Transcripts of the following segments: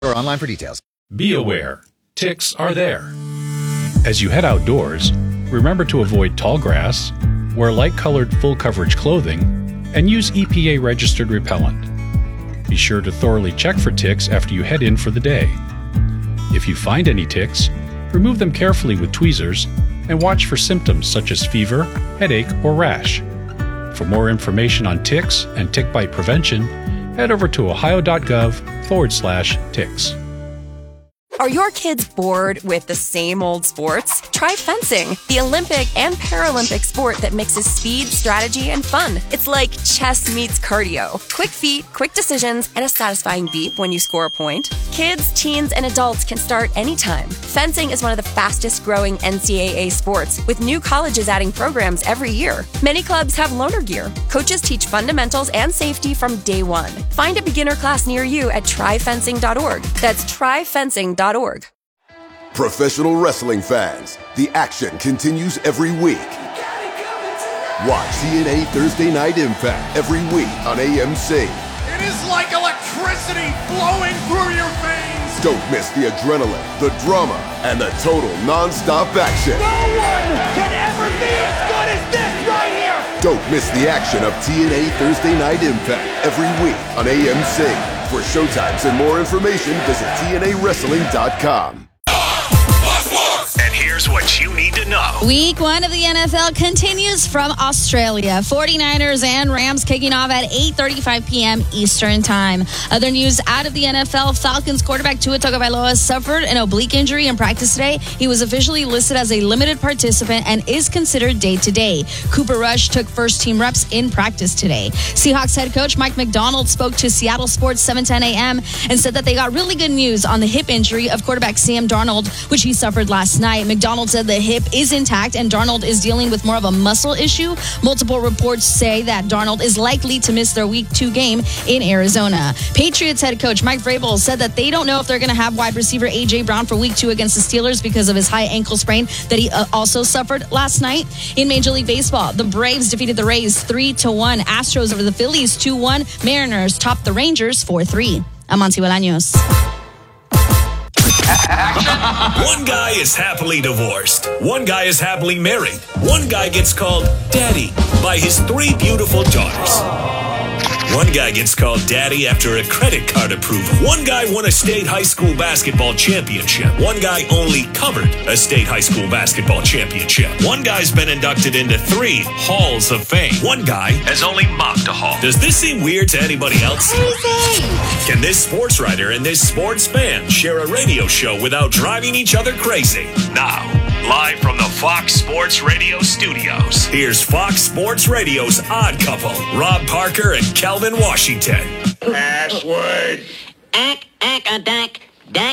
or online for details. Be aware, ticks are there. As you head outdoors, remember to avoid tall grass, wear light-colored full-coverage clothing, and use EPA-registered repellent. Be sure to thoroughly check for ticks after you head in for the day. If you find any ticks, remove them carefully with tweezers and watch for symptoms such as fever, headache, or rash. For more information on ticks and tick bite prevention, head over to ohio.gov/ticks. Are your kids bored with the same old sports? Try fencing, the Olympic and Paralympic sport that mixes speed, strategy, and fun. It's like chess meets cardio. Quick feet, quick decisions, and a satisfying beep when you score a point. Kids, teens, and adults can start anytime. Fencing is one of the fastest growing NCAA sports, with new colleges adding programs every year. Many clubs have loaner gear. Coaches teach fundamentals and safety from day one. Find a beginner class near you at tryfencing.org. That's tryfencing.org. Professional wrestling fans, the action continues every week. Watch TNA Thursday Night Impact every week on AMC. It is like electricity flowing through your veins. Don't miss the adrenaline, the drama, and the total non-stop action. No one can ever be as good as this right here. Don't miss the action of TNA Thursday Night Impact every week on AMC. For showtimes and more information, visit TNAWrestling.com. And here's what you need to know. Week 1 of the NFL continues from Australia. 49ers and Rams kicking off at 8:35 p.m. Eastern Time. Other news out of the NFL, Falcons quarterback Tua Tagovailoa suffered an oblique injury in practice today. He was officially listed as a limited participant and is considered day-to-day. Cooper Rush took first-team reps in practice today. Seahawks head coach Mike Macdonald spoke to Seattle Sports 710 a.m. and said that they got really good news on the hip injury of quarterback Sam Darnold, which he suffered last night. McDonald said the hip is intact and Darnold is dealing with more of a muscle issue. Multiple reports say that Darnold is likely to miss their Week 2 game in Arizona. Patriots head coach Mike Vrabel said that they don't know if they're going to have wide receiver A.J. Brown for Week 2 against the Steelers because of his high ankle sprain that he also suffered last night. In Major League Baseball, the Braves defeated the Rays 3-1. Astros over the Phillies 2-1. Mariners topped the Rangers 4-3. I'm Monty Bolaños. One guy is happily divorced. One guy is happily married. One guy gets called daddy by his 3 beautiful daughters. One guy gets called daddy after a credit card approval. One guy won a state high school basketball championship. One guy only covered a state high school basketball championship. One guy's been inducted into 3 halls of fame. One guy has only mopped a hall. Does this seem weird to anybody else? Can this sports writer and this sports fan share a radio show without driving each other crazy? Now, live from the Fox Sports Radio studios, here's Fox Sports Radio's Odd Couple, Rob Parker and Kelvin Washington. Password. Ack,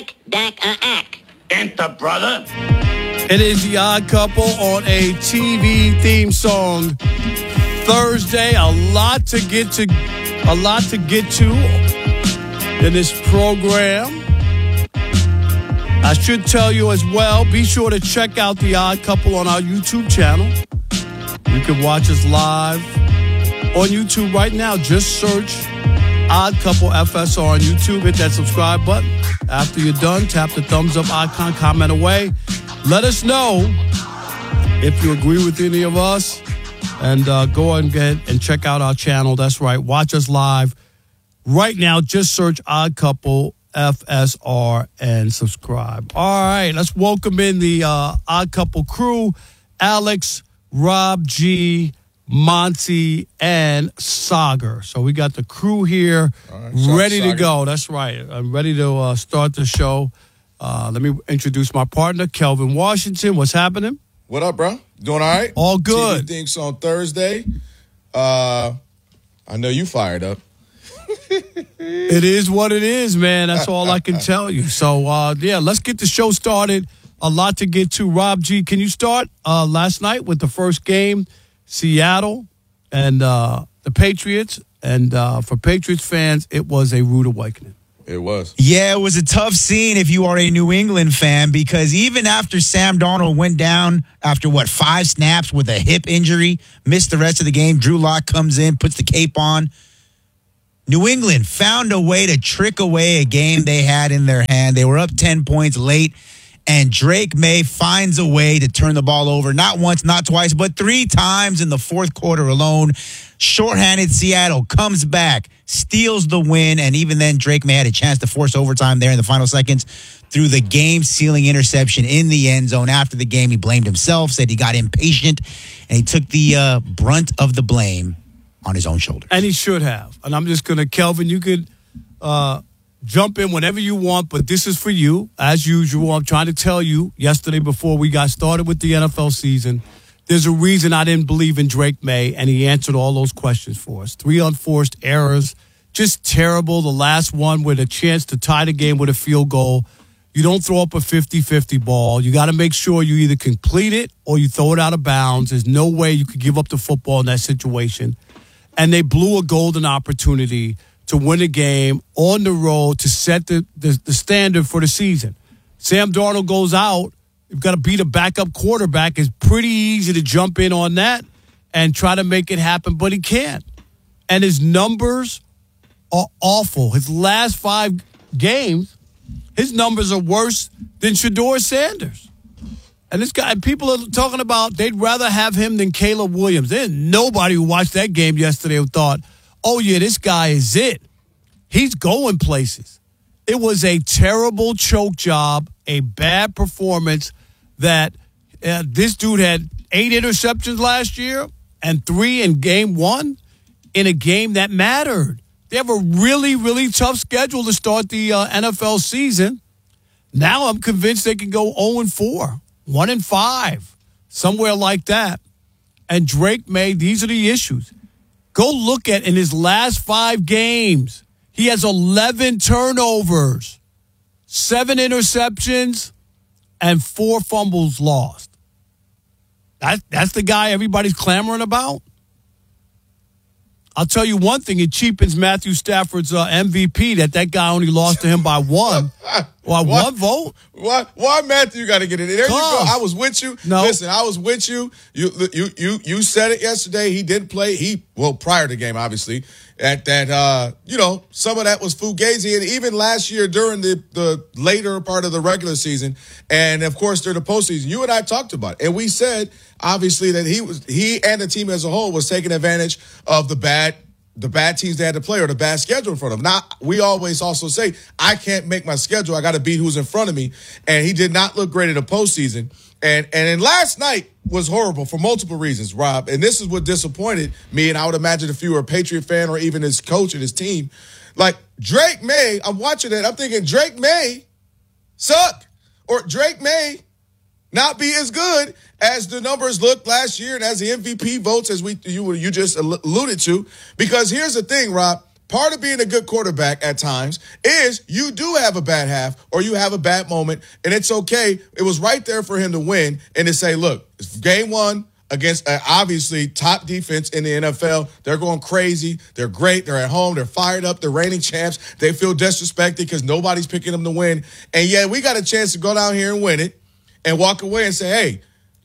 Enter, brother. It is the Odd Couple on a TV theme song. Thursday, a lot to get to in this program. I should tell you as well, be sure to check out the Odd Couple on our YouTube channel. You can watch us live on YouTube right now. Just search Odd Couple FSR on YouTube. Hit that subscribe button. After you're done, tap the thumbs up icon, comment away. Let us know if you agree with any of us. And go ahead and check out our channel. That's right. Watch us live. Right now, just search Odd Couple FSR and subscribe. All right, let's welcome in the Odd Couple crew. Alex, Rob G, Monty, and Sagar. So we got the crew here ready to go. That's right. I'm ready to start the show. Let me introduce my partner, Kelvin Washington. What's happening? What up, bro? Doing all right? All good. TV Thinks on Thursday. I know you fired up. It is what it is, man. That's all I can tell you. So, let's get the show started. A lot to get to. Rob G, can you start last night with the first game, Seattle and the Patriots? And for Patriots fans, it was a rude awakening. It was. Yeah, it was a tough scene if you are a New England fan, because even after Sam Darnold went down after, 5 snaps with a hip injury, missed the rest of the game, Drew Lock comes in, puts the cape on. New England found a way to trick away a game they had in their hand. They were up 10 points late, and Drake May finds a way to turn the ball over, not once, not twice, but 3 times in the fourth quarter alone. Shorthanded Seattle comes back, steals the win, and even then Drake May had a chance to force overtime there in the final seconds through the game-sealing interception in the end zone. After the game, he blamed himself, said he got impatient, and he took the brunt of the blame on his own shoulders. And he should have. And I'm just going to, Kelvin, you could jump in whenever you want, but this is for you. As usual, I'm trying to tell you, yesterday before we got started with the NFL season, there's a reason I didn't believe in Drake May, and he answered all those questions for us. 3 unforced errors, just terrible. The last one with a chance to tie the game with a field goal. You don't throw up a 50-50 ball. You got to make sure you either complete it or you throw it out of bounds. There's no way you could give up the football in that situation. And they blew a golden opportunity to win a game on the road to set the standard for the season. Sam Darnold goes out. You've got to beat a backup quarterback. It's pretty easy to jump in on that and try to make it happen, but he can't. And his numbers are awful. His last 5 games, his numbers are worse than Shedeur Sanders. And this guy, people are talking about they'd rather have him than Caleb Williams. There's nobody who watched that game yesterday who thought, oh, yeah, this guy is it. He's going places. It was a terrible choke job, a bad performance that this dude had 8 interceptions last year and 3 in game 1 in a game that mattered. They have a really, really tough schedule to start the NFL season. Now I'm convinced they can go 0-4, 1-5, somewhere like that. And Drake May, these are the issues. Go look at in his last 5 games, he has 11 turnovers, 7 interceptions, and 4 fumbles lost. That's the guy everybody's clamoring about. I'll tell you one thing, it cheapens Matthew Stafford's MVP that guy only lost to him by 1. Well, 1 vote. Why Matthew got to get it? There you go. I was with you. No. Listen, I was with you. You said it yesterday. He did play. Prior to the game, obviously. Some of that was fugazi, and even last year during the later part of the regular season, and of course during the postseason, you and I talked about it, and we said obviously that he and the team as a whole was taking advantage of the bad teams they had to play or the bad schedule in front of them. Now, we always also say, I can't make my schedule. I got to beat who's in front of me. And he did not look great in the postseason. And last night was horrible for multiple reasons, Rob. And this is what disappointed me. And I would imagine if you were a Patriot fan or even his coach and his team, like Drake May, I'm watching it. I'm thinking Drake May suck or Drake May not be as good as the numbers looked last year and as the MVP votes as you just alluded to. Because here's the thing, Rob. Part of being a good quarterback at times is you do have a bad half or you have a bad moment, and it's okay. It was right there for him to win and to say, look, it's game 1 against obviously top defense in the NFL. They're going crazy. They're great. They're at home. They're fired up. They're reigning champs. They feel disrespected because nobody's picking them to win. And yet we got a chance to go down here and win it and walk away and say, hey,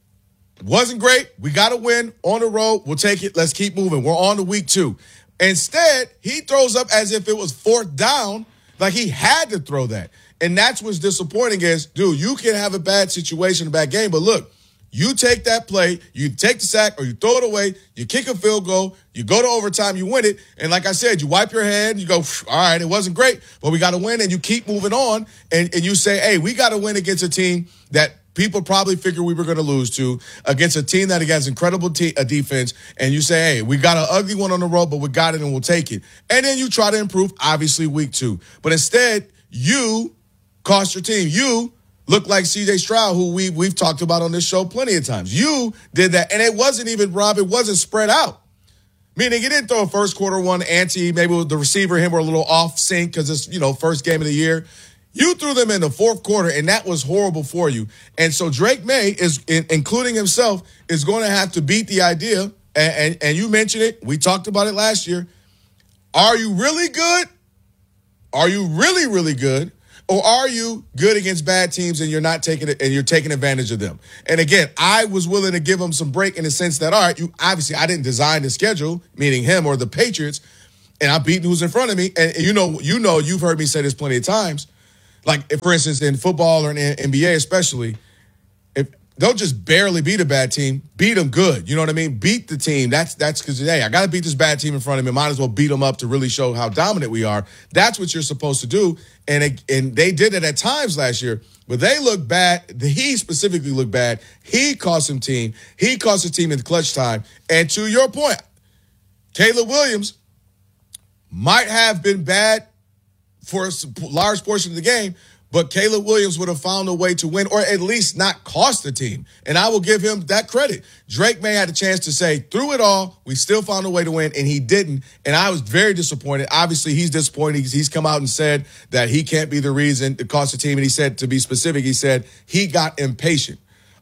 it wasn't great. We got to win on the road. We'll take it. Let's keep moving. We're on to week 2. Instead, he throws up as if it was 4th down, like he had to throw that. And that's what's disappointing is, dude, you can have a bad situation, a bad game, but look, you take that play, you take the sack or you throw it away, you kick a field goal, you go to overtime, you win it. And like I said, you wipe your hand, you go, all right, it wasn't great, but we got to win. And you keep moving on and you say, hey, we got to win against a team that people probably figure we were going to lose to, against a team that has incredible defense, and you say, hey, we got an ugly one on the road, but we got it and we'll take it. And then you try to improve, obviously, week 2. But instead, you cost your team. You look like C.J. Stroud, who we've talked about on this show plenty of times. You did that, and it wasn't even, Rob, it wasn't spread out. Meaning he didn't throw a first quarter one maybe the receiver and him were a little off sync because it's, first game of the year. You threw them in the 4th quarter, and that was horrible for you. And so Drake May, including himself, is going to have to beat the idea, and you mentioned it. We talked about it last year. Are you really good? Are you really, really good? Or are you good against bad teams and you're not taking it and you're taking advantage of them? And again, I was willing to give him some break in the sense that, all right, I didn't design the schedule, meaning him or the Patriots. and I'm beating who's in front of me. And you've heard me say this plenty of times. Like, if, for instance, in football or in NBA especially, if don't just barely beat a bad team, beat them good. You know what I mean? Beat the team. That's because, hey, I got to beat this bad team in front of me. Might as well beat them up to really show how dominant we are. That's what you're supposed to do. And they did it at times last year, but they looked bad. He specifically looked bad. He cost him team. He cost his team in the clutch time. And to your point, Caleb Williams might have been bad for a large portion of the game, but Caleb Williams would have found a way to win, or at least not cost the team. And I will give him that credit. Drake May had a chance to say, through it all, we still found a way to win, and he didn't. And I was very disappointed. Obviously, he's disappointed. He's come out and said that he can't be the reason it cost the team. And he said, to be specific, he said he got impatient.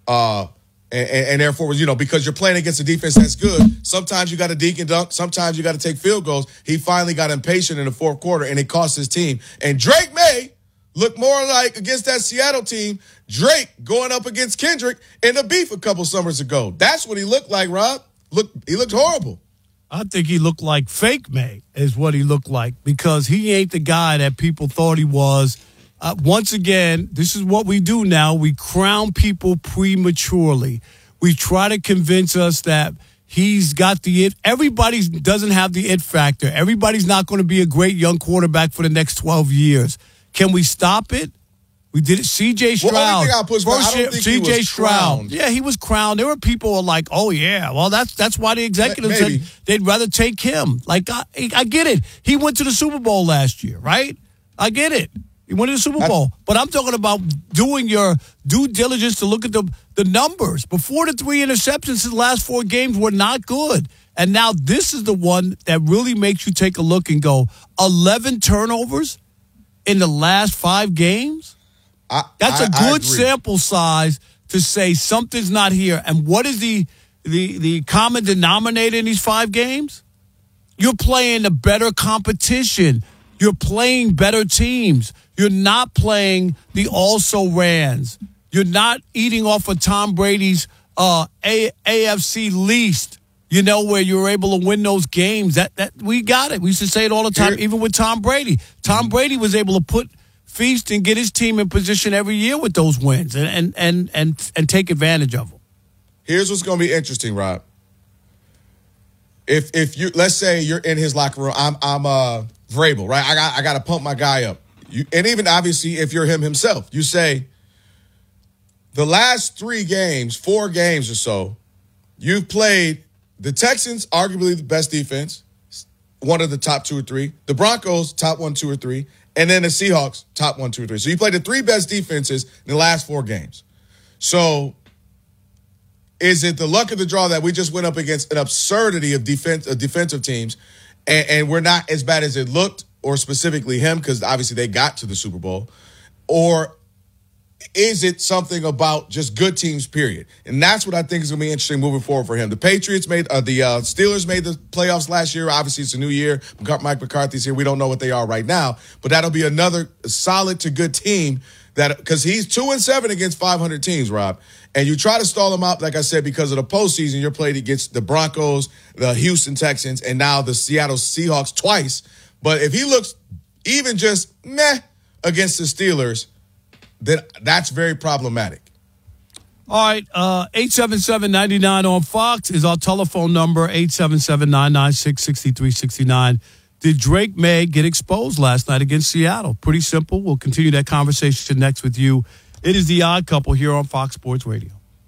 And therefore, because you're playing against a defense that's good, sometimes you got to deke and dunk, sometimes you got to take field goals. He finally got impatient in the fourth quarter, and it cost his team. And Drake May looked more like, against that Seattle team, Drake going up against Kendrick in the beef a couple summers ago. That's what he looked like, Rob. He looked horrible. I think he looked like fake May is what he looked like, because he ain't the guy that people thought he was. Once again, this is what we do now. We crown people prematurely. We try to convince us that he's got the it. Everybody doesn't have the it factor. Everybody's not going to be a great young quarterback for the next 12 years. Can we stop it? We did it. C.J. Stroud. C.J. Stroud. Yeah, he was crowned. There were people who were like, oh, yeah, well, that's why the executives said they'd rather take him. Like, I get it. He went to the Super Bowl last year, right? I get it. He went to the Super Bowl. But I'm talking about doing your due diligence to look at the numbers. Before the 3 interceptions, his last 4 games were not good. And now this is the one that really makes you take a look and go, 11 turnovers in the last 5 games? That's a good sample size to say something's not here. And what is the common denominator in these 5 games? You're playing a better competition. You're playing better teams. You're not playing the also-rans. You're not eating off of Tom Brady's AFC least, where you're able to win those games. That we got it. We used to say it all the time, even with Tom Brady. Tom Brady was able to feast and get his team in position every year with those wins and take advantage of them. Here's what's going to be interesting, Rob. If you, let's say you're in his locker room, I'm Vrabel, right? I got to pump my guy up. And even obviously if you're him himself, you say the last 4 games or so, you've played the Texans, arguably the best defense, one of the top 2 or 3. The Broncos, top 1, 2, or 3. And then the Seahawks, top 1, 2, or 3. So you played the 3 best defenses in the last 4 games. So is it the luck of the draw that we just went up against an absurdity of defensive teams and we're not as bad as it looked, or specifically him, because obviously they got to the Super Bowl? Or is it something about just good teams, period? And that's what I think is going to be interesting moving forward for him. The Patriots the Steelers made the playoffs last year. Obviously, it's a new year. Mike McCarthy's here. We don't know what they are right now, but that'll be another solid to good team because he's 2-7 against 500 teams, Rob. And you try to stall him out, like I said, because of the postseason. You're played against the Broncos, the Houston Texans, and now the Seattle Seahawks twice. But if he looks even just meh against the Steelers, then that's very problematic. All right, 877-99 on Fox is our telephone number, 877-996-6369. Did Drake May get exposed last night against Seattle? Pretty simple. We'll continue that conversation next with you. It is The Odd Couple here on Fox Sports Radio.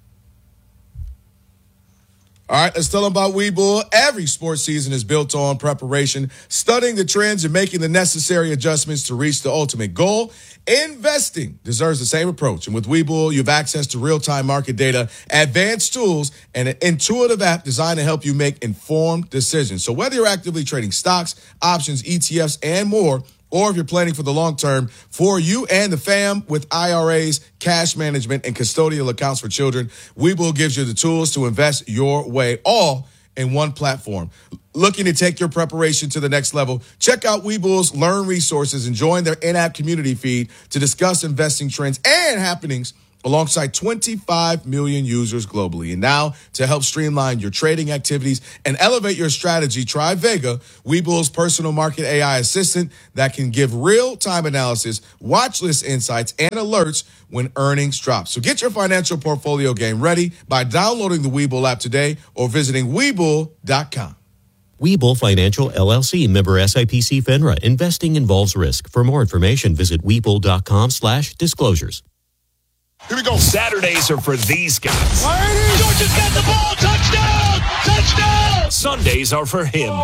All right, let's tell them about Webull. Every sports season is built on preparation, studying the trends and making the necessary adjustments to reach the ultimate goal. Investing deserves the same approach. And with Webull, you have access to real-time market data, advanced tools, and an intuitive app designed to help you make informed decisions. So whether you're actively trading stocks, options, ETFs, and more, or if you're planning for the long term, for you and the fam with IRAs, cash management, and custodial accounts for children, Webull gives you the tools to invest your way, all in one platform. Looking to take your preparation to the next level? Check out Webull's Learn resources and join their in-app community feed to discuss investing trends and happenings alongside 25 million users globally. And now, to help streamline your trading activities and elevate your strategy, try Vega, Webull's personal market AI assistant that can give real-time analysis, watch list insights, and alerts when earnings drop. So get your financial portfolio game ready by downloading the Webull app today or visiting Webull.com. Webull Financial LLC, member SIPC FINRA. Investing involves risk. For more information, visit Webull.com/disclosures. Here we go. Saturdays are for these guys. Georgia's got the ball. Touchdown! Touchdown! Sundays are for him.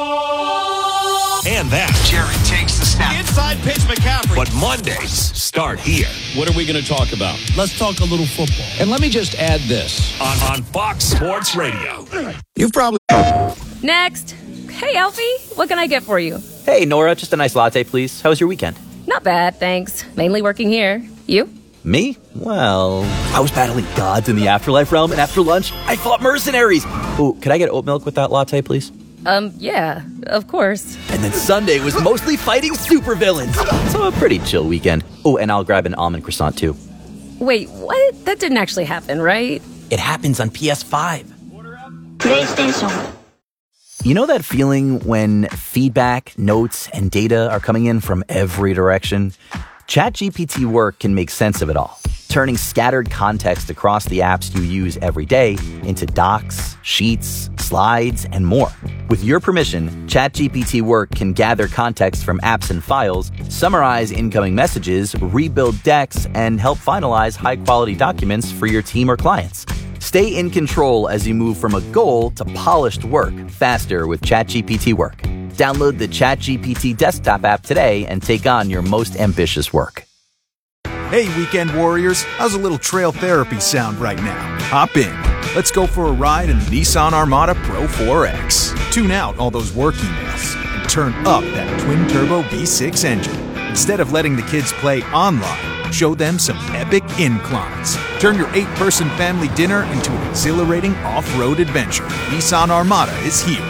And that. Jerry takes the snap. Inside pitch, McCaffrey. But Mondays start here. What are we going to talk about? Let's talk a little football. And let me just add this. On Fox Sports Radio. You've probably... Next. Hey, Alfie. What can I get for you? Hey, Nora. Just a nice latte, please. How was your weekend? Not bad, thanks. Mainly working here. You? Me? Well, I was battling gods in the afterlife realm, and after lunch, I fought mercenaries. Ooh, could I get oat milk with that latte, please? Yeah, of course. And then Sunday was mostly fighting supervillains. So a pretty chill weekend. Oh, and I'll grab an almond croissant, too. Wait, what? That didn't actually happen, right? It happens on PS5. PlayStation. You know that feeling when feedback, notes, and data are coming in from every direction? ChatGPT Work can make sense of it all, turning scattered context across the apps you use every day into docs, sheets, slides, and more. With your permission, ChatGPT Work can gather context from apps and files, summarize incoming messages, rebuild decks, and help finalize high-quality documents for your team or clients. Stay in control as you move from a goal to polished work faster with ChatGPT Work. Download the ChatGPT desktop app today and take on your most ambitious work. Hey, weekend warriors. How's a little trail therapy sound right now? Hop in. Let's go for a ride in the Nissan Armada Pro 4X. Tune out all those work emails and turn up that twin-turbo V6 engine. Instead of letting the kids play online, show them some epic inclines. Turn your 8-person family dinner into an exhilarating off-road adventure. Nissan Armada is here.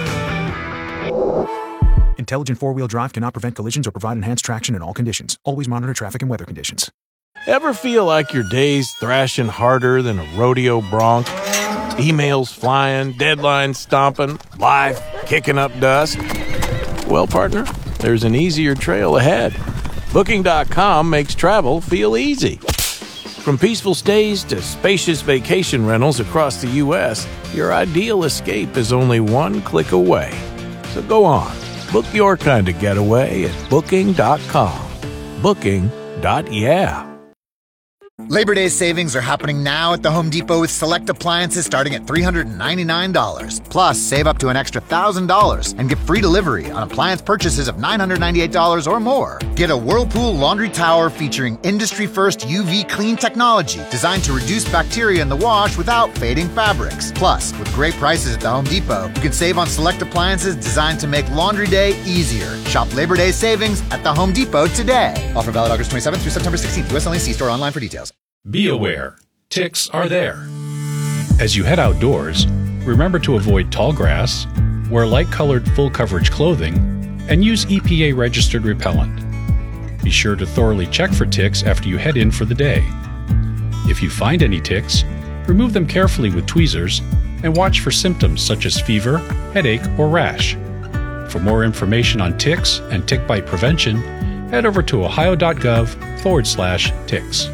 Intelligent four-wheel drive cannot prevent collisions or provide enhanced traction in all conditions. Always monitor traffic and weather conditions. Ever feel like your day's thrashing harder than a rodeo bronc? Emails flying, deadlines stomping, life kicking up dust? Well, partner, there's an easier trail ahead. Booking.com makes travel feel easy. From peaceful stays to spacious vacation rentals across the U.S., your ideal escape is only one click away. So go on, book your kind of getaway at Booking.com. Booking.yeah. Labor Day savings are happening now at the Home Depot with select appliances starting at $399. Plus, save up to an extra $1,000 and get free delivery on appliance purchases of $998 or more. Get a Whirlpool laundry tower featuring industry-first UV clean technology designed to reduce bacteria in the wash without fading fabrics. Plus, with great prices at the Home Depot, you can save on select appliances designed to make laundry day easier. Shop Labor Day savings at the Home Depot today. Offer valid August 27th through September 16th. US only. See store online for details. Be aware, ticks are there. As you head outdoors, remember to avoid tall grass, wear light-colored full-coverage clothing, and use EPA-registered repellent. Be sure to thoroughly check for ticks after you head in for the day. If you find any ticks, remove them carefully with tweezers and watch for symptoms such as fever, headache, or rash. For more information on ticks and tick bite prevention, head over to ohio.gov/ticks.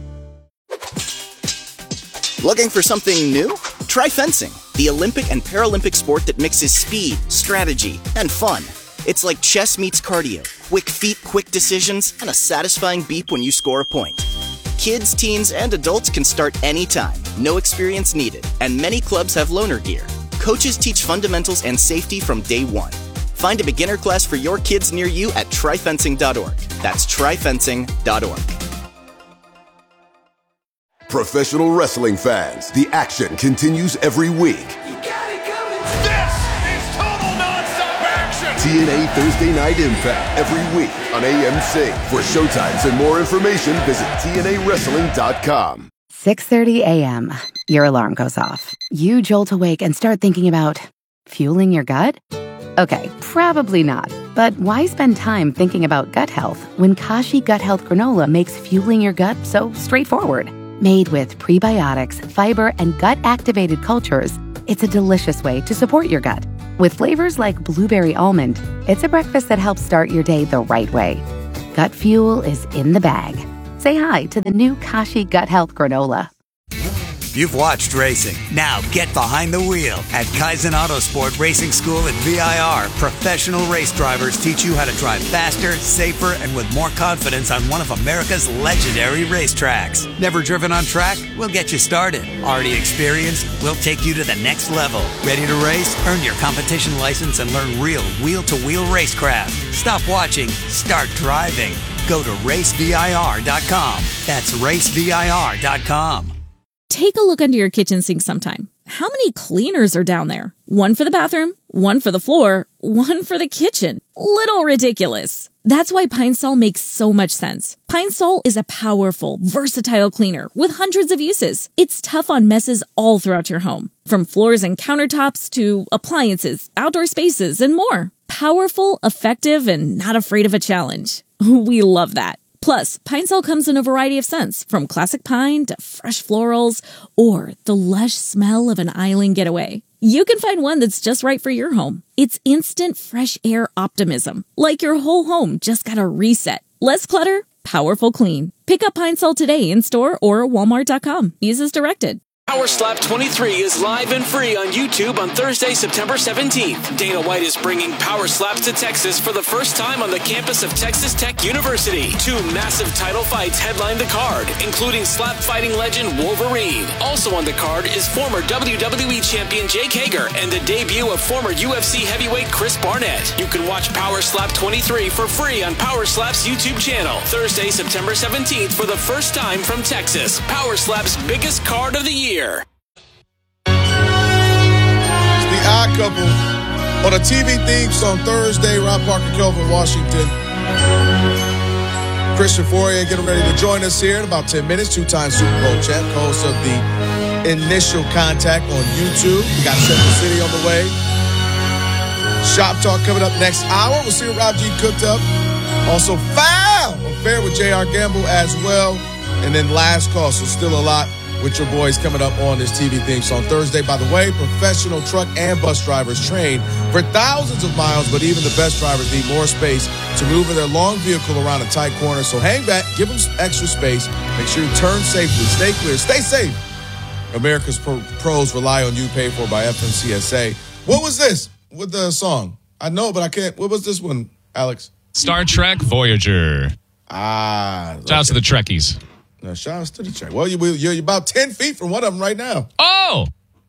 Looking for something new? Try fencing, the Olympic and Paralympic sport that mixes speed, strategy, and fun. It's like chess meets cardio, quick feet, quick decisions, and a satisfying beep when you score a point. Kids, teens, and adults can start anytime, no experience needed, and many clubs have loaner gear. Coaches teach fundamentals and safety from day one. Find a beginner class for your kids near you at tryfencing.org. That's tryfencing.org. Professional wrestling fans, the action continues every week. This is total nonstop action. TNA Thursday Night Impact every week on AMC. For showtimes and more information, visit TNAWrestling.com. 6:30 a.m. Your alarm goes off. You jolt awake and start thinking about fueling your gut? Okay, probably not. But why spend time thinking about gut health when Kashi Gut Health Granola makes fueling your gut so straightforward? Made with prebiotics, fiber, and gut-activated cultures, it's a delicious way to support your gut. With flavors like blueberry almond, it's a breakfast that helps start your day the right way. Gut Fuel is in the bag. Say hi to the new Kashi Gut Health Granola. You've watched racing. Now get behind the wheel. At Kaizen Autosport Racing School at VIR, professional race drivers teach you how to drive faster, safer, and with more confidence on one of America's legendary racetracks. Never driven on track? We'll get you started. Already experienced? We'll take you to the next level. Ready to race? Earn your competition license and learn real wheel-to-wheel racecraft. Stop watching. Start driving. Go to racevir.com. That's racevir.com. Take a look under your kitchen sink sometime. How many cleaners are down there? One for the bathroom, one for the floor, one for the kitchen. Little ridiculous. That's why Pine Sol makes so much sense. Pine Sol is a powerful, versatile cleaner with hundreds of uses. It's tough on messes all throughout your home, from floors and countertops to appliances, outdoor spaces, and more. Powerful, effective, and not afraid of a challenge. We love that. Plus, Pine Sol comes in a variety of scents, from classic pine to fresh florals, or the lush smell of an island getaway. You can find one that's just right for your home. It's instant fresh air optimism, like your whole home just got a reset. Less clutter, powerful clean. Pick up Pine Sol today in store or walmart.com. Use as directed. Power Slap 23 is live and free on YouTube on Thursday, September 17th. Dana White is bringing Power Slaps to Texas for the first time on the campus of Texas Tech University. 2 massive title fights headline the card, including slap fighting legend Wolverine. Also on the card is former WWE champion Jake Hager and the debut of former UFC heavyweight Chris Barnett. You can watch Power Slap 23 for free on Power Slap's YouTube channel. Thursday, September 17th for the first time from Texas. Power Slap's biggest card of the year. It's the Odd Couple on a TV theme song Thursday. Rob Parker, Kelvin Washington, Christian Fourier getting ready to join us here in about 10 minutes. 2-time Super Bowl champ, co-host of the Initial Contact on YouTube. We got Central City on the way. Shop Talk coming up next hour. We'll see what Rob G cooked up. Also, Foul Affair with J.R. Gamble as well. And then Last Call, so still a lot with your boys coming up on this TV theme song Thursday. By the way, professional truck and bus drivers train for thousands of miles, but even the best drivers need more space to maneuver their long vehicle around a tight corner. So hang back, give them extra space, make sure you turn safely, stay clear, stay safe. America's pros rely on you, paid for by FMCSA. What was this with the song? I know, but I can't. What was this one, Alex? Star Trek Voyager. Shout out to the Trekkies. No, shout out to the Trek. Well, you're about 10 feet from one of them right now. Oh!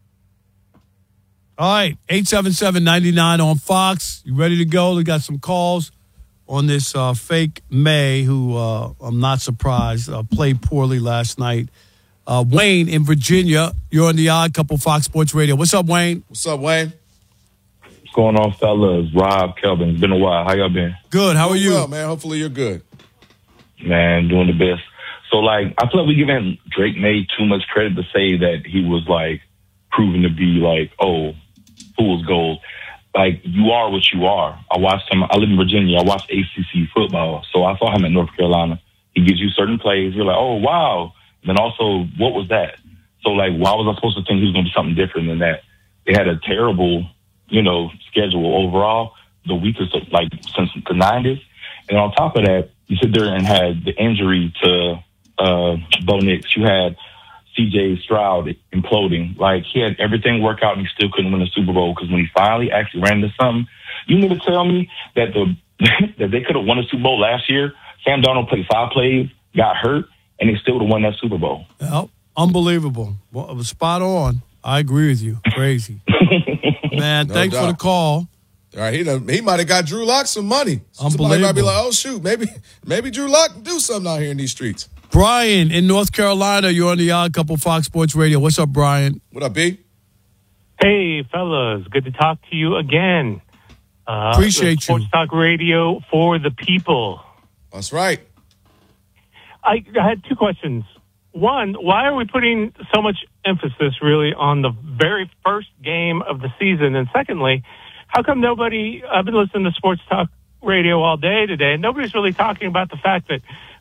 All right, 877-99 on Fox. You ready to go? We got some calls on this fake May, who I'm not surprised played poorly last night. Wayne in Virginia, you're on the Odd Couple Fox Sports Radio. What's up, Wayne? What's up, Wayne? What's going on, fellas? Rob, Kelvin, it's been a while. How y'all been? Good. How are you? Well, man. Hopefully you're good. Man, doing the best. So, I feel like we're giving Drake May too much credit to say that he was, proven to be, fool's gold. You are what you are. I watched him. I live in Virginia. I watched ACC football. So I saw him at North Carolina. He gives you certain plays. You're like, oh, wow. And then also, what was that? So, why was I supposed to think he was going to be something different than that? They had a terrible, schedule overall, the weakest, since the 90s. And on top of that, you sit there and had the injury to Bo Nix. You had C.J. Stroud imploding. He had everything work out and he still couldn't win the Super Bowl because when he finally actually ran into something, you mean to tell me that that they could have won the Super Bowl last year? Sam Darnold played 5 plays, got hurt, and they still would have won that Super Bowl. Well, unbelievable. Well, it was spot on. I agree with you. Crazy. Man, thanks for the call. All right, he might have got Drew Lock some money. Unbelievable. Somebody might be like, oh, shoot, maybe Drew Lock can do something out here in these streets. Brian in North Carolina, you're on the Odd Couple Fox Sports Radio. What's up, Brian? What up, B? Hey, fellas. Good to talk to you again. Appreciate you. Sports Talk Radio for the people. That's right. I had 2 questions. One, why are we putting so much emphasis really on the very first game of the season? And secondly, how come I've been listening to Sports Talk Radio all day today, and nobody's really talking about the fact that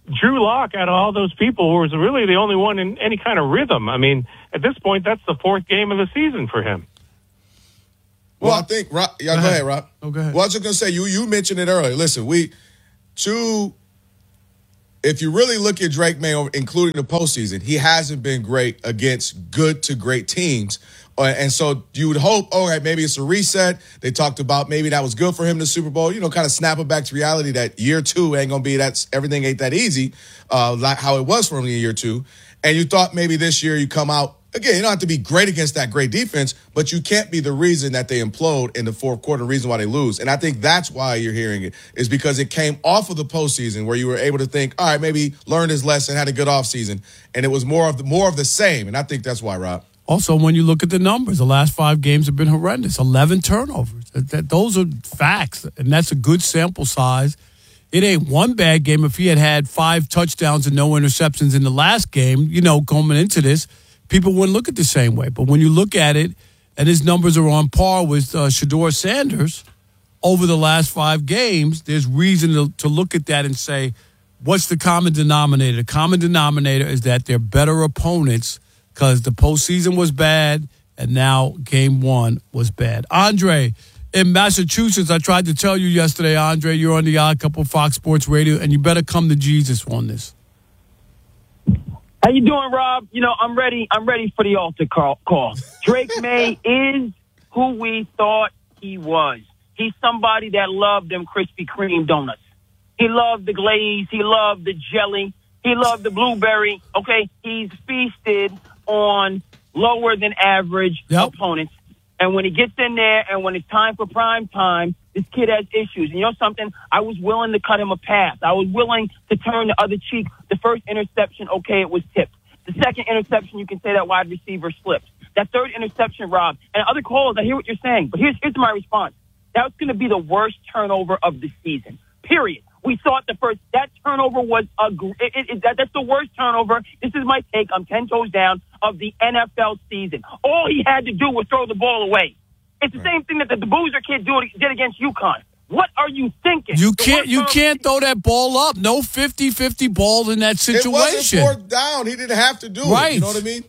Drew Lock, out of all those people, was really the only one in any kind of rhythm. I mean, at this point, that's the fourth game of the season for him. Well, I think, Rob, go ahead, Rob. Oh, go ahead. Well, I was just going to say, you mentioned it earlier. Listen, if you really look at Drake May, including the postseason, he hasn't been great against good to great teams. And so you would hope, all right, maybe it's a reset. They talked about maybe that was good for him in the Super Bowl, kind of snap it back to reality that year two ain't going to be everything ain't that easy, like how it was for him in year two. And you thought maybe this year you come out, again, you don't have to be great against that great defense, but you can't be the reason that they implode in the fourth quarter, the reason why they lose. And I think that's why you're hearing it, is because it came off of the postseason where you were able to think, all right, maybe learned his lesson, had a good offseason, and it was more of the same. And I think that's why, Rob. Also, when you look at the numbers, the last 5 games have been horrendous. 11 turnovers. Those are facts, and that's a good sample size. It ain't one bad game. If he had 5 touchdowns and no interceptions in the last game, coming into this, people wouldn't look at it the same way. But when you look at it, and his numbers are on par with Shedeur Sanders over the last 5 games, there's reason to look at that and say, what's the common denominator? The common denominator is that they're better opponents because the postseason was bad, and now game 1 was bad. Andre, in Massachusetts, I tried to tell you yesterday, Andre, you're on the Odd Couple Fox Sports Radio, and you better come to Jesus on this. How you doing, Rob? I'm ready. I'm ready for the altar call. Drake May is who we thought he was. He's somebody that loved them Krispy Kreme donuts. He loved the glaze. He loved the jelly. He loved the blueberry. Okay, he's feasted on lower than average opponents. And when he gets in there and when it's time for prime time, this kid has issues. And you know something? I was willing to cut him a pass. I was willing to turn the other cheek. The first interception, okay, it was tipped. The second interception, you can say that wide receiver slipped. That third interception, Rob, and other calls, I hear what you're saying. But here's my response. That was going to be the worst turnover of the season, period. We saw it that turnover was that's the worst turnover. This is my take. I'm 10 toes down of the NFL season. All he had to do was throw the ball away. It's the same thing that the Boozer kid did against UConn. What are you thinking? You can't throw that ball up. No 50-50 balls in that situation. It wasn't fourth down. He didn't have to do it. You know what I mean?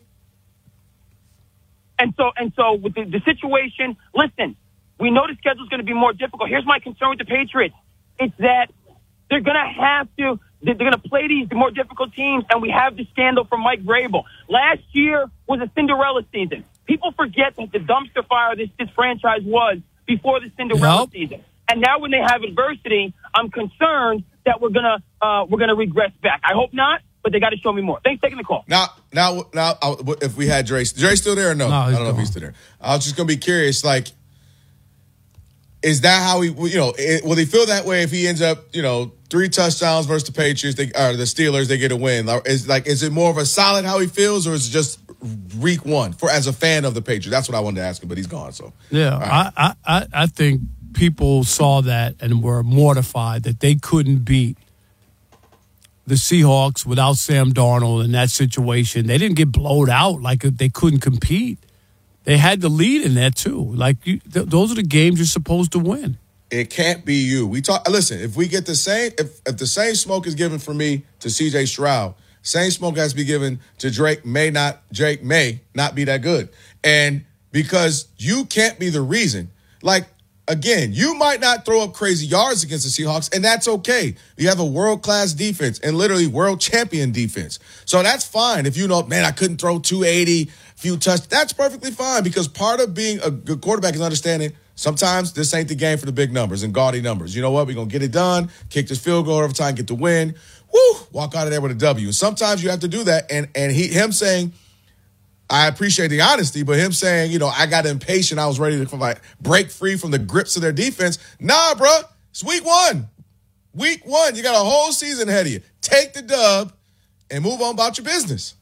And so with the situation, listen, we know the schedule's going to be more difficult. Here's my concern with the Patriots. It's that they're going to play these more difficult teams, and we have the scandal from Mike Vrabel. Last year was a Cinderella season. People forget that the dumpster fire this franchise was before the Cinderella season. And now when they have adversity, I'm concerned that we're gonna regress back. I hope not, but they got to show me more. Thanks for taking the call. Now, if we had Dre still there or no? I don't know if he's still there. I was just gonna be curious, like, is that how he, will he feel that way if he ends up, 3 touchdowns versus the Patriots, or the Steelers, they get a win? Is it more of a solid how he feels, or is it just week 1 as a fan of the Patriots? That's what I wanted to ask him, but he's gone. So yeah, right. I think people saw that and were mortified that they couldn't beat the Seahawks without Sam Darnold in that situation. They didn't get blowed out like they couldn't compete. They had the lead in that too. Like those are the games you're supposed to win. It can't be you. Listen, if we get the same, if the same smoke is given for me to C.J. Stroud, same smoke has to be given to Drake may not be that good. And because you can't be the reason. Like, again, you might not throw up crazy yards against the Seahawks, and that's okay. You have a world-class defense and literally world champion defense. So that's fine. If I couldn't throw 280, few touchdowns, that's perfectly fine, because part of being a good quarterback is understanding sometimes this ain't the game for the big numbers and gaudy numbers. You know what? We're going to get it done, kick this field goal overtime, get the win, walk out of there with a W. Sometimes you have to do that, and him saying, I appreciate the honesty, but him saying, I got impatient, I was ready to break free from the grips of their defense. Nah, bro, it's week 1. Week 1, you got a whole season ahead of you. Take the dub and move on about your business.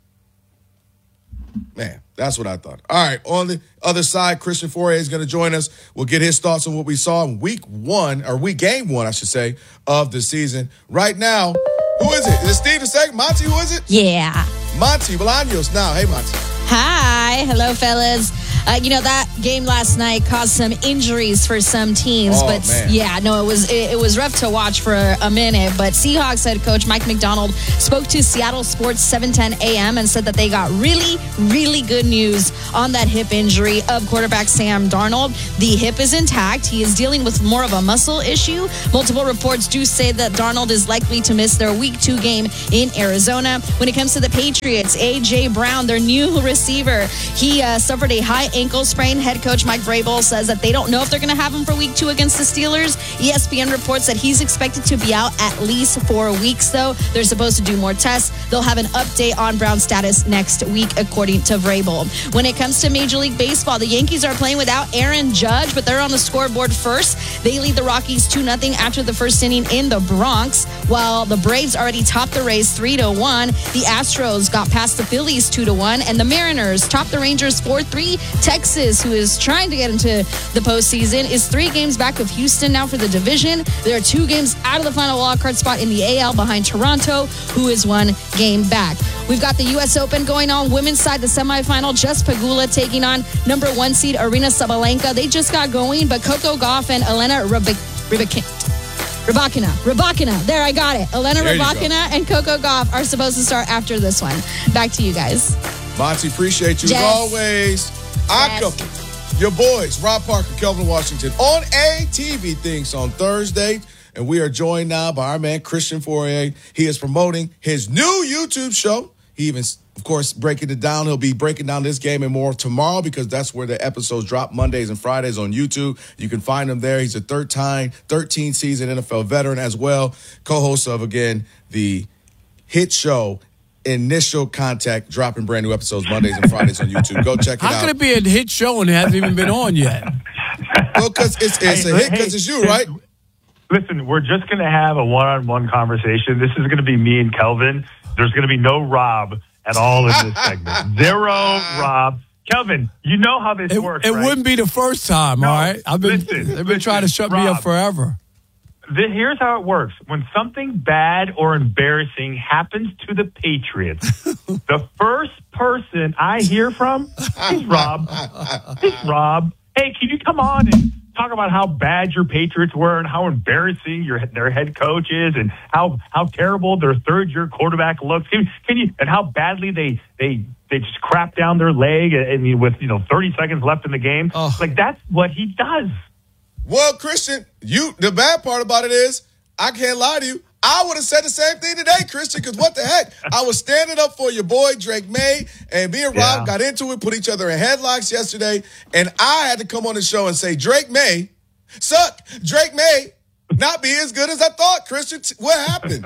Man, that's what I thought. All right, on the other side, Christian Fauria is going to join us. We'll get his thoughts on what we saw in game 1, I should say, of the season. Right now, who is it? Is it Steve the second? Monty, who is it? Yeah. Monty Bolaños now. Hey, Monty. Hi. Hello, fellas. That game last night caused some injuries for some teams, but man. yeah, no, it was rough to watch for a minute. But Seahawks head coach Mike McDonald spoke to Seattle Sports 710 AM and said that they got really, really good news on that hip injury of quarterback Sam Darnold. The hip is intact. He is dealing with more of a muscle issue. Multiple reports do say that Darnold is likely to miss their Week 2 game in Arizona. When it comes to the Patriots, A.J. Brown, their new receiver, he suffered a high ankle sprain. Head coach Mike Vrabel says that they don't know if they're going to have him for Week 2 against the Steelers. ESPN reports that he's expected to be out at least 4 weeks, though. They're supposed to do more tests. They'll have an update on Brown's status next week, according to Vrabel. When it comes to Major League Baseball, the Yankees are playing without Aaron Judge, but they're on the scoreboard first. They lead the Rockies 2-0 after the first inning in the Bronx, while the Braves already topped the Rays 3-1. The Astros got past the Phillies 2-1, and the Mariners topped the Rangers 4-3. Texas, who is trying to get into the postseason, is 3 games back of Houston now for the division. They're 2 games out of the final wildcard spot in the AL behind Toronto, who is 1 game back. We've got the U.S. Open going on. Women's side, the semifinal, Jess Pegula taking on number 1 seed Arina Sabalenka. They just got going, but Coco Gauff and Elena Rybakina. There, I got it. Elena Rybakina and Coco Gauff are supposed to start after this one. Back to you guys. Monty, appreciate you Jess. as always. Couple, your boys, Rob Parker, Kelvin Washington, on a TV Things on Thursday. And we are joined now by our man, Christian Fourier. He is promoting his new YouTube show. He even, of course, breaking it down. He'll be breaking down this game and more tomorrow because that's where the episodes drop Mondays and Fridays on YouTube. You can find him there. He's a 13-season NFL veteran as well. Co-host of, again, the hit show Initial Contact, dropping brand new episodes Mondays and Fridays on YouTube. Go check it out. How can it be a hit show and it hasn't even been on yet? Well, because it's a hit because it's you, right? Listen, we're just going to have a one-on-one conversation. This is going to be me and Kelvin. There's going to be no Rob at all in this segment. Zero Rob. Kelvin, you know how this works, It right? wouldn't be the first time, all right? They've been trying to shut me up forever. Here's how it works. When something bad or embarrassing happens to the Patriots, the first person I hear from is Rob. It's Rob. Hey, can you come on and talk about how bad your Patriots were and how embarrassing their head coach is and how terrible their third-year quarterback looks? Can you and how badly they just crap down their leg and with 30 seconds left in the game? Like, that's what he does. Well, Christian, the bad part about it is, I can't lie to you, I would have said the same thing today, Christian, because what the heck? I was standing up for your boy, Drake May, and me and Rob got into it, put each other in headlocks yesterday, and I had to come on the show and say, Drake May suck. Drake May not be as good as I thought, Christian. What happened?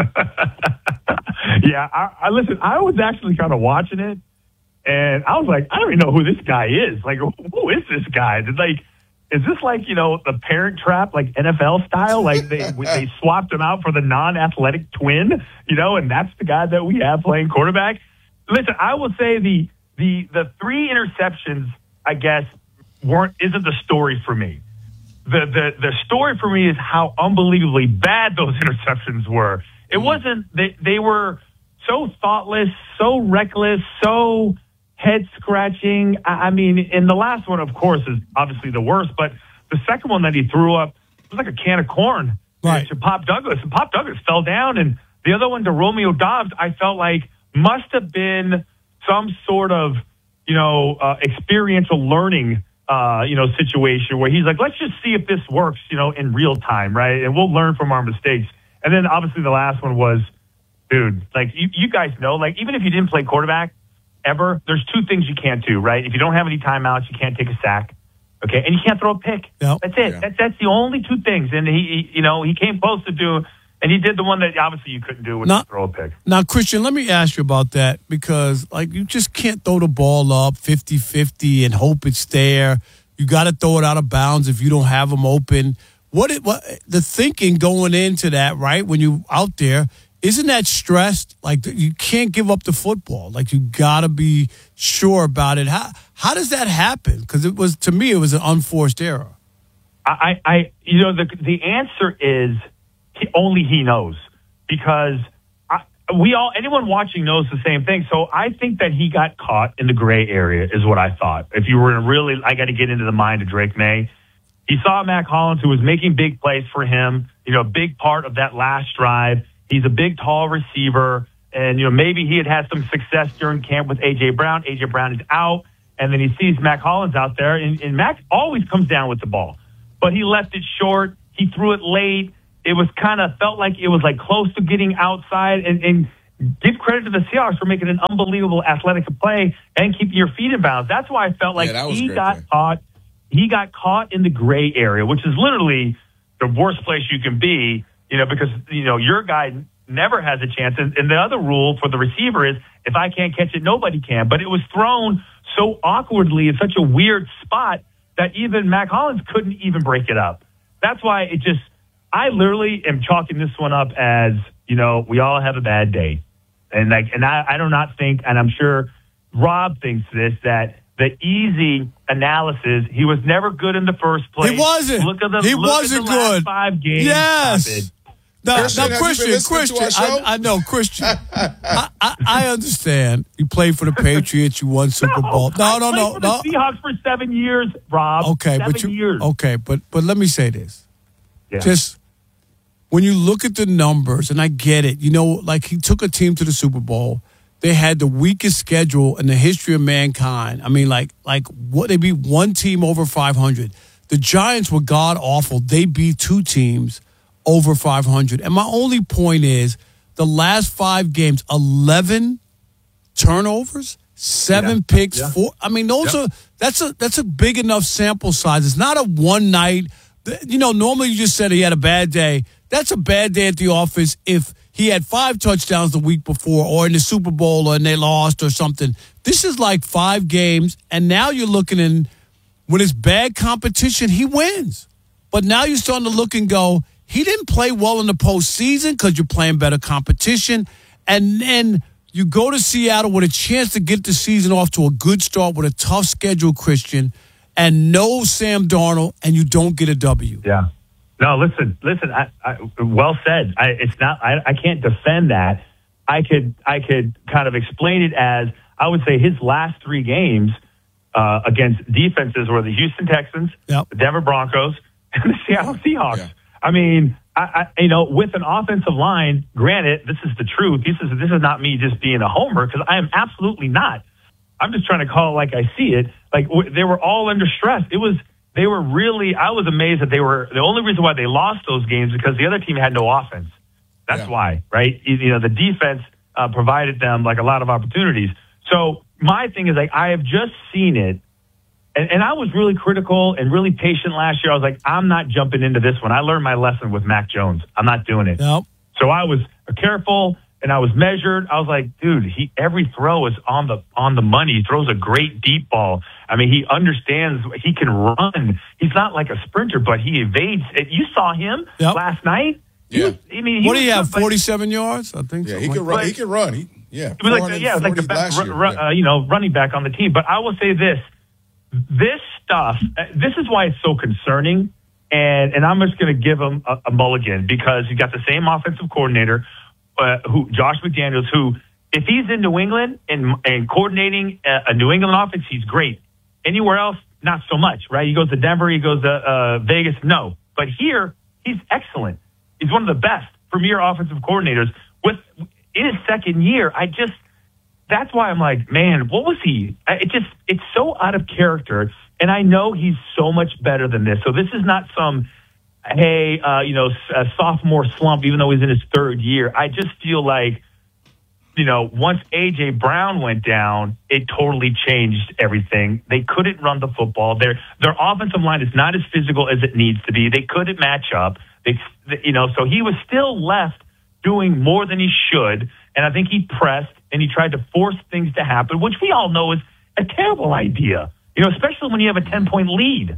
Yeah, I listen, I was actually kind of watching it, and I was like, I don't even know who this guy is. Like, who is this guy? Is this like, the Parent Trap, like NFL style? Like they swapped him out for the non-athletic twin, and that's the guy that we have playing quarterback. Listen, I will say the 3 interceptions, I guess, isn't the story for me. The story for me is how unbelievably bad those interceptions were. It wasn't, they were so thoughtless, so reckless, so head-scratching. I mean, and the last one, of course, is obviously the worst, but the second one that he threw up was like a can of corn to Pop Douglas, and Pop Douglas fell down, and the other one to Romeo Doubs, I felt like must have been some sort of, experiential learning, situation where he's like, let's just see if this works, in real time, right? And we'll learn from our mistakes. And then obviously the last one was, dude, like you guys know, like even if you didn't play quarterback, ever, there's 2 things you can't do, right? If you don't have any timeouts, you can't take a sack, okay? And you can't throw a pick. Yep. That's it. Yeah. That's the only 2 things. And he came close to do, and he did the one that obviously you couldn't do, which is throw a pick. Now, Christian, let me ask you about that because, you just can't throw the ball up 50-50 and hope it's there. You got to throw it out of bounds if you don't have them open. What the thinking going into that, right, when you're out there, isn't that stressed? Like, you can't give up the football. Like, you got to be sure about it. How does that happen? Because to me, it was an unforced error. The answer is only he knows. Because, anyone watching knows the same thing. So I think that he got caught in the gray area is what I thought. If you were I got to get into the mind of Drake May. He saw Mac Hollins, who was making big plays for him, a big part of that last drive. He's a big, tall receiver. And, maybe he had some success during camp with A.J. Brown. A.J. Brown is out. And then he sees Mac Hollins out there. And Mac always comes down with the ball. But he left it short. He threw it late. It was felt like it was close to getting outside. And give credit to the Seahawks for making an unbelievable athletic play and keeping your feet in bounds. That's why I felt like he got caught. He got caught in the gray area, which is literally the worst place you can be, because, your guy never has a chance. And the other rule for the receiver is if I can't catch it, nobody can. But it was thrown so awkwardly in such a weird spot that even Mac Hollins couldn't even break it up. That's why I literally am chalking this one up as, we all have a bad day. And I do not think, and I'm sure Rob thinks this, that the easy analysis, he was never good in the first place. He wasn't. He wasn't good. Last 5 games. Yes. Now, Christian, I I know, Christian. I understand. You played for the Patriots. You won Super Bowl. No. For the Seahawks for 7 years, Rob. Okay, 7 years. Okay, but let me say this. Yeah. Just when you look at the numbers, and I get it, he took a team to the Super Bowl. They had the weakest schedule in the history of mankind. I mean, what they beat one team over 500. The Giants were god awful. They beat 2 teams over 500. And my only point is, the last 5 games, 11 turnovers, 7 picks, 4. I mean, that's a big enough sample size. It's not a one night. Normally you just said he had a bad day. That's a bad day at the office if he had 5 touchdowns the week before or in the Super Bowl and they lost or something. This is 5 games, and now you're looking in when it's bad competition, he wins. But now you're starting to look and go, he didn't play well in the postseason because you're playing better competition. And then you go to Seattle with a chance to get the season off to a good start with a tough schedule, Christian, and no Sam Darnold, and you don't get a W. Yeah. No, listen. I well said. I can't defend that. I could kind of explain it as I would say his last 3 games against defenses were the Houston Texans, the Denver Broncos, and the Seattle Seahawks. Yeah. I mean, with an offensive line. Granted, this is the truth. This is not me just being a homer because I am absolutely not. I'm just trying to call it like I see it. They were all under stress. I was amazed that the only reason why they lost those games is because the other team had no offense. That's why, right? The defense provided them a lot of opportunities. So my thing is I have just seen it. And I was really critical and really patient last year. I was like, I'm not jumping into this one. I learned my lesson with Mac Jones. I'm not doing it. Nope. So I was careful and I was measured. I was like, dude, every throw is on the money. He throws a great deep ball. I mean, he understands he can run. He's not like a sprinter, but he evades. You saw him last night. Yeah. What do you have? 47 yards, I think. Yeah, he can run. He can run. It was like the best running back on the team. But I will say this. This stuff, this is why it's so concerning, and I'm just going to give him a mulligan because you got the same offensive coordinator, Josh McDaniels, who, if he's in New England and coordinating a New England offense, he's great. Anywhere else, not so much, right? He goes to Denver, he goes to Vegas, no. But here, he's excellent. He's one of the best premier offensive coordinators. In his second year, that's why I'm like, man, what was he? It's so out of character. And I know he's so much better than this. So this is not some, a sophomore slump, even though he's in his 3rd year. I just feel like, once A.J. Brown went down, it totally changed everything. They couldn't run the football. Their offensive line is not as physical as it needs to be. They couldn't match up. So he was still left doing more than he should. And I think he pressed and he tried to force things to happen, which we all know is a terrible idea, especially when you have a 10-point lead.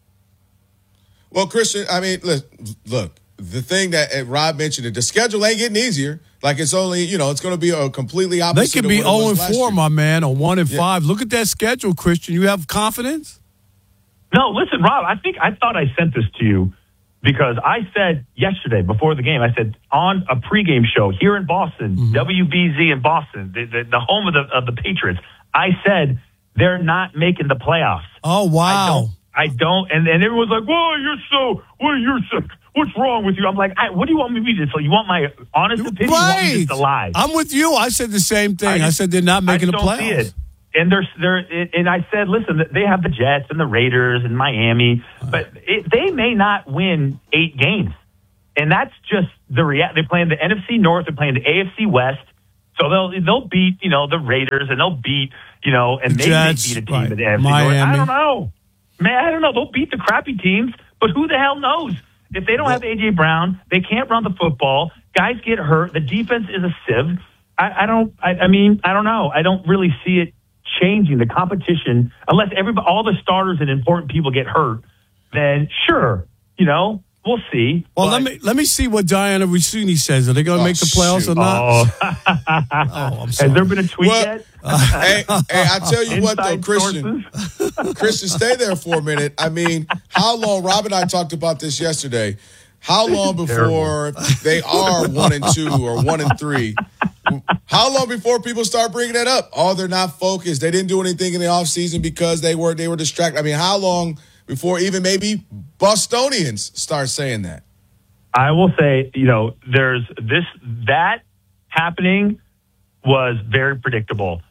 Well, Christian, I mean, look, the thing that Rob mentioned, the schedule ain't getting easier. It's only, it's going to be a completely opposite. They could be 0-4, my man, or 1-5. Look at that schedule, Christian. You have confidence? No, listen, Rob, I thought I sent this to you. because I said yesterday before the game, I said on a pregame show here in Boston, WBZ in Boston, the home of the Patriots, I said they're not making the playoffs. Oh, wow. I don't. And everyone's like, "Whoa, you're sick. What's wrong with you?" I'm like, "What do you want me to do? So you want my honest opinion? Right. You want me just to lie?" I'm with you. I said the same thing. I said they're not making the playoffs. See it. And and I said, listen, they have the Jets and the Raiders and Miami, but they may not win 8 games. And that's just the reality. They're playing the NFC North, they're playing the AFC West. So they'll beat, the Raiders, and they'll beat, and maybe Jets, they beat a team right. in the AFC Miami. North. I don't know. Man, I don't know. They'll beat the crappy teams, but who the hell knows? If they don't have A.J. Brown, they can't run the football. Guys get hurt. The defense is a sieve. I don't know. I don't really see it changing the competition unless all the starters and important people get hurt. Then sure, we'll see. Well, let me see what Diana Rossini says. Are they going to make the playoffs or not? I'm sorry. Has there been a tweet yet? Hey, I tell you what, though, Christian, stay there for a minute. I mean, how long? Rob and I talked about this yesterday. How long before they are 1-2 or 1-3? How long before people start bringing that up? Oh, they're not focused. They didn't do anything in the offseason because they were distracted. I mean, how long before even maybe Bostonians start saying that? I will say, there's that happening was very predictable.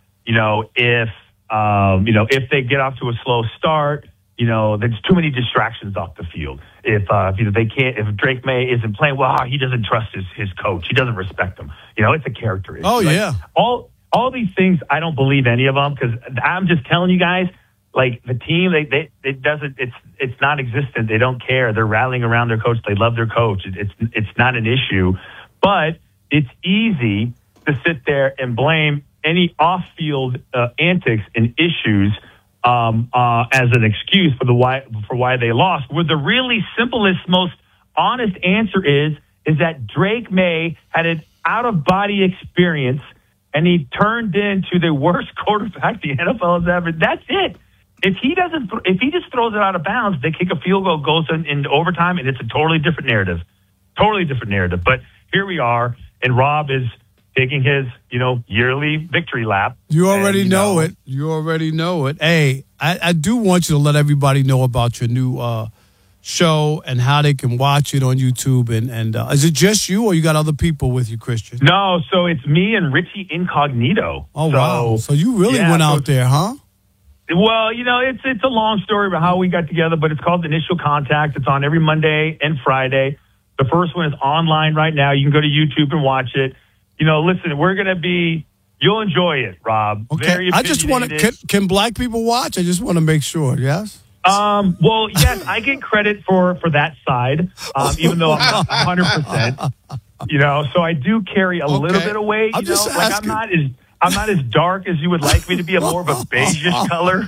If they get off to a slow start, there's too many distractions off the field. If Drake May isn't playing well, he doesn't trust his coach. He doesn't respect him. It's a character issue. Oh, yeah. All these things, I don't believe any of them, because I'm just telling you guys, like the team, it's not existent. They don't care. They're rallying around their coach. They love their coach. It's not an issue, but it's easy to sit there and blame any off-field antics and issues as an excuse for why they lost. Where the really simplest, most honest answer is that Drake May had an out-of-body experience, and he turned into the worst quarterback the NFL has ever. That's it. If he just throws it out of bounds, they kick a field goal, goes into overtime, and it's a totally different narrative. But here we are, and Rob is taking his, yearly victory lap. You already know it. You already know it. Hey, I do want you to let everybody know about your new show and how they can watch it on YouTube. And is it just you, or you got other people with you, Christian? No, so it's me and Richie Incognito. Oh, wow. So you really went out there, huh? Well, it's a long story about how we got together, but it's called Initial Contact. It's on every Monday and Friday. The first one is online right now. You can go to YouTube and watch it. Listen, you'll enjoy it, Rob. Okay. Very I just want to, can black people watch? I just want to make sure, yes? Well, yes, I get credit for that side, even though I'm not 100%. So I do carry a little bit of weight. I'm not as dark as you would like me to be. I'm more of a beigeish color,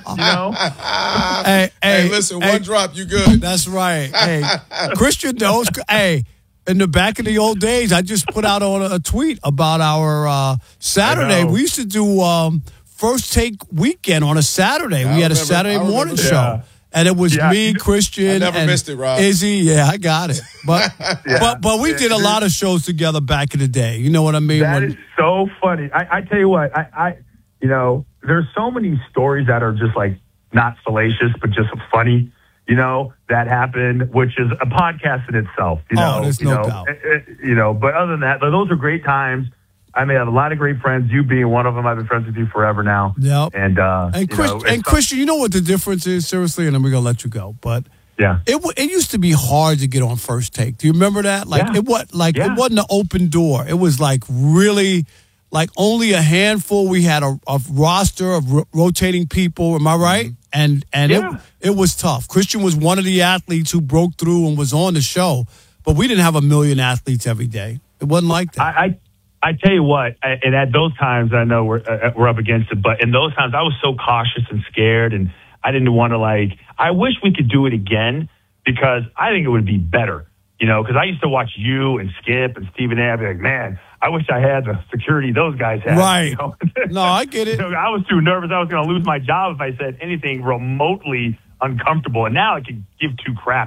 Hey, listen, one drop, you good. That's right. Hey, Christian knows. Hey, in the back of the old days, I just put out on a tweet about our Saturday. We used to do First Take Weekend on a Saturday. We had a Saturday morning show. And it was me, Christian, I never missed it, Rob. Izzy. Yeah, I got it. But but we did a lot of shows together back in the day. You know what I mean? That is so funny. I tell you what, there's so many stories that are just like not salacious, but just funny, that happened, which is a podcast in itself. There's no doubt. But other than that, those are great times. I may have a lot of great friends. You being one of them, I've been friends with you forever now. Yep. And Christian, you know what the difference is? Seriously, and then we're gonna let you go. But yeah, it used to be hard to get on First Take. Do you remember that? It wasn't an open door. It was like really, like only a handful. We had a roster of rotating people. Am I right? Mm-hmm. And it was tough. Christian was one of the athletes who broke through and was on the show, but we didn't have a million athletes every day. It wasn't like that. I tell you what, and at those times, I know we're up against it, but in those times, I was so cautious and scared, and I didn't want to I wish we could do it again, because I think it would be better, because I used to watch you and Skip and Stephen A. I'd be like, man, I wish I had the security those guys had. Right. No, I get it. I was too nervous. I was going to lose my job if I said anything remotely uncomfortable, and now I can give two craps.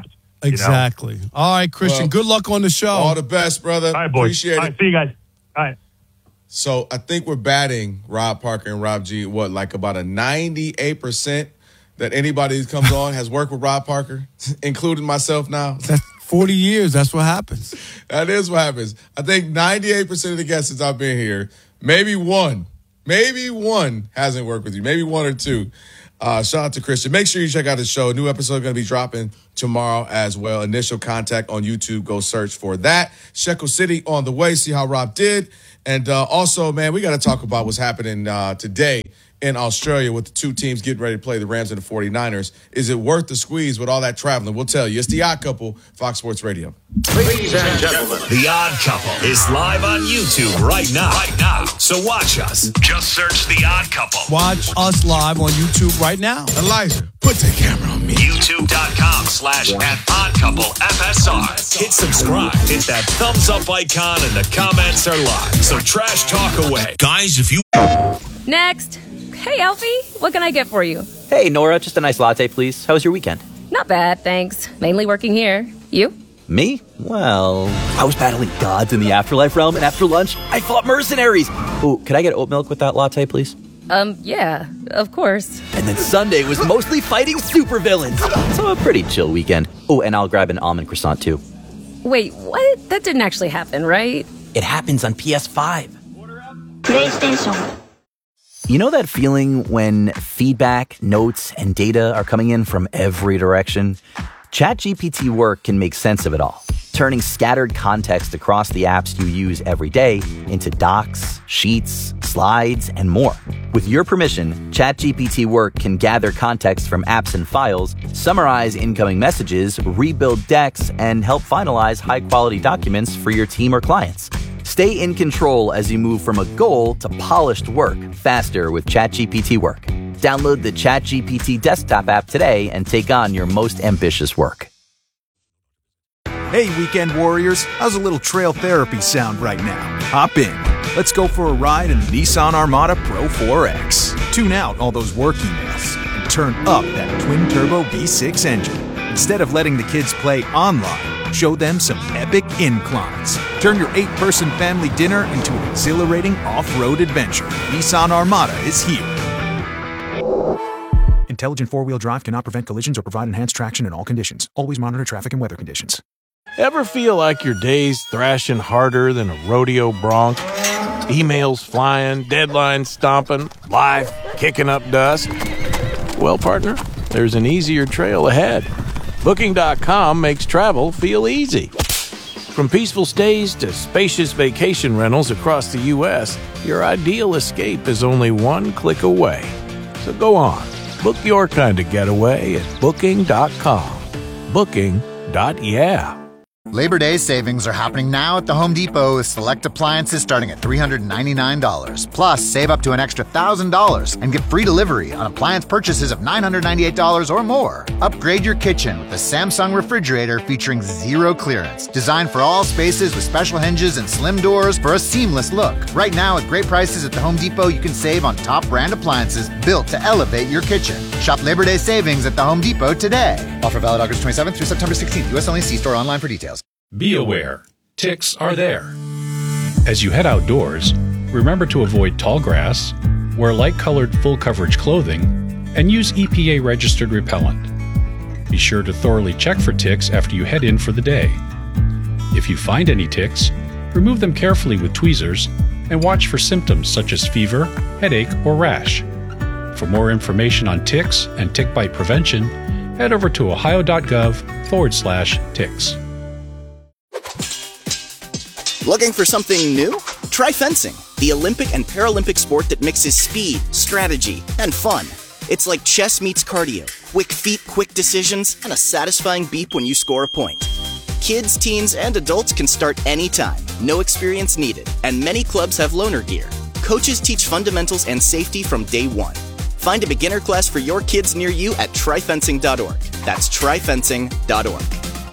Exactly. All right, Christian, Well, good luck on the show. All the best, brother. All right, boys. Appreciate All it. right, see you guys. All right. So I think we're batting Rob Parker and Rob G, like about a 98% that anybody who comes on has worked with Rob Parker, including myself now. That's 40 years. That's what happens. That is what happens. I think 98% of the guests since I've been here, maybe one hasn't worked with you. Maybe one or two. Shout out to Christian. Make sure you check out the show. A new episode going to be dropping tomorrow as well. Initial Contact on YouTube. Go search for that. Shekel City on the way. See how Rob did. And also, man, we got to talk about what's happening today in Australia with the two teams getting ready to play, the Rams and the 49ers. Is it worth the squeeze with all that traveling? We'll tell you. It's The Odd Couple, Fox Sports Radio. Ladies and gentlemen, The Odd Couple is live on YouTube right now. So watch us. Just search The Odd Couple. Watch us live on YouTube right now. Elijah, put the camera on me. YouTube.com/@OddCoupleFSR. Hit subscribe. Hit that thumbs up icon and the comments are live. So trash talk away. Guys, if you... Next. Hey, Alfie. What can I get for you? Hey, Nora, just a nice latte, please. How was your weekend? Not bad, thanks. Mainly working here. You? Me? Well, I was battling gods in the afterlife realm, and after lunch, I fought mercenaries. Oh, could I get oat milk with that latte, please? Yeah, of course. And then Sunday was mostly fighting supervillains. So a pretty chill weekend. Oh, and I'll grab an almond croissant, too. Wait, what? That didn't actually happen, right? It happens on PS5. PlayStation. You know that feeling when feedback, notes, and data are coming in from every direction? ChatGPT Work can make sense of it all, turning scattered context across the apps you use every day into docs, sheets, slides, and more. With your permission, ChatGPT Work can gather context from apps and files, summarize incoming messages, rebuild decks, and help finalize high-quality documents for your team or clients. Stay in control as you move from a goal to polished work faster with ChatGPT Work. Download the ChatGPT desktop app today and take on your most ambitious work. Hey, weekend warriors, how's a little trail therapy sound right now? Hop in. Let's go for a ride in the Nissan Armada Pro 4X. Tune out all those work emails and turn up that twin-turbo V6 engine. Instead of letting the kids play online, show them some epic inclines. Turn your 8-person family dinner into an exhilarating off-road adventure. Nissan Armada is here. Intelligent four-wheel drive cannot prevent collisions or provide enhanced traction in all conditions. Always monitor traffic and weather conditions. Ever feel like your day's thrashing harder than a rodeo bronc? Emails flying, deadlines stomping, life kicking up dust? Well, partner, there's an easier trail ahead. Booking.com makes travel feel easy. From peaceful stays to spacious vacation rentals across the U.S., your ideal escape is only one click away. So go on, book your kind of getaway at Booking.com. Booking.yeah. Labor Day savings are happening now at the Home Depot with select appliances starting at $399. Plus, save up to an extra $1,000 and get free delivery on appliance purchases of $998 or more. Upgrade your kitchen with the Samsung refrigerator featuring zero clearance. Designed for all spaces with special hinges and slim doors for a seamless look. Right now, at great prices at the Home Depot, you can save on top brand appliances built to elevate your kitchen. Shop Labor Day savings at the Home Depot today. Offer valid August 27th through September 16th. U.S. only. See store online for details. Be aware, ticks are there. As you head outdoors, remember to avoid tall grass, wear light-colored full-coverage clothing, and use EPA-registered repellent. Be sure to thoroughly check for ticks after you head in for the day. If you find any ticks, remove them carefully with tweezers and watch for symptoms such as fever, headache, or rash. For more information on ticks and tick bite prevention, head over to ohio.gov/ticks. Looking for something new? Try fencing, the Olympic and Paralympic sport that mixes speed, strategy, and fun. It's like chess meets cardio, quick feet, quick decisions, and a satisfying beep when you score a point. Kids, teens, and adults can start anytime, no experience needed, and many clubs have loaner gear. Coaches teach fundamentals and safety from day one. Find a beginner class for your kids near you at tryfencing.org. That's tryfencing.org.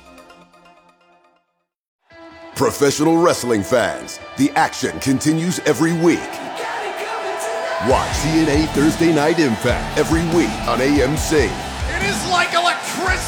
Professional wrestling fans, the action continues every week. Watch TNA Thursday Night Impact every week on AMC. It is like electricity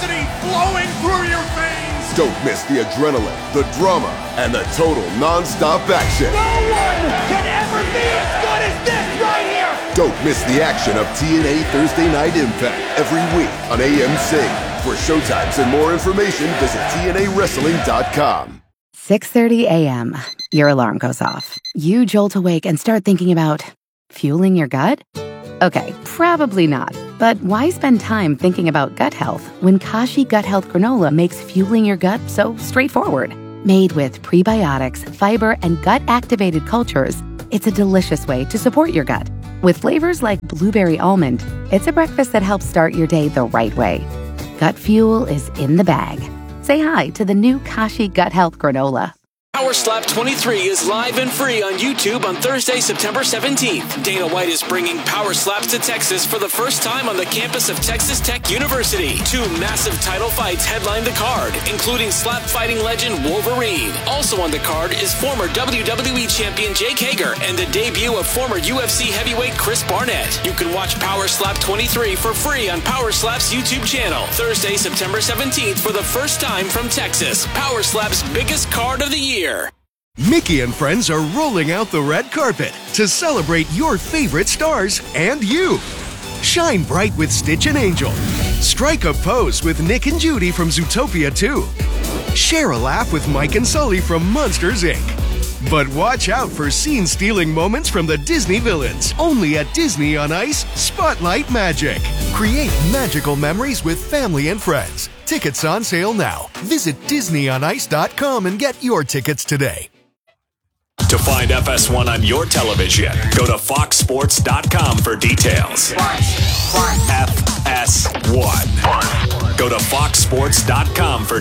electricity flowing through your veins. Don't miss the adrenaline, the drama, and the total non-stop action. No one can ever be as good as this right here. Don't miss the action of TNA Thursday Night Impact every week on AMC. For showtimes and more information, visit TNAWrestling.com. 6:30 a.m. Your alarm goes off. You jolt awake and start thinking about fueling your gut? Okay, probably not. But why spend time thinking about gut health when Kashi Gut Health Granola makes fueling your gut so straightforward? Made with prebiotics, fiber, and gut-activated cultures, it's a delicious way to support your gut. With flavors like blueberry almond, it's a breakfast that helps start your day the right way. Gut fuel is in the bag. Say hi to the new Kashi Gut Health Granola. Power Slap 23 is live and free on YouTube on Thursday, September 17th. Dana White is bringing Power Slaps to Texas for the first time on the campus of Texas Tech University. 2 massive title fights headline the card, including slap fighting legend Wolverine. Also on the card is former WWE champion Jake Hager and the debut of former UFC heavyweight Chris Barnett. You can watch Power Slap 23 for free on Power Slap's YouTube channel. Thursday, September 17th for the first time from Texas. Power Slap's biggest card of the year. Mickey and friends are rolling out the red carpet to celebrate your favorite stars and you. Shine bright with Stitch and Angel. Strike a pose with Nick and Judy from Zootopia 2. Share a laugh with Mike and Sully from Monsters, Inc. But watch out for scene-stealing moments from the Disney villains. Only at Disney on Ice Spotlight Magic. Create magical memories with family and friends. Tickets on sale now. Visit DisneyOnIce.com and get your tickets today. To find FS1 on your television, go to FoxSports.com for details. FS1. Go to FoxSports.com for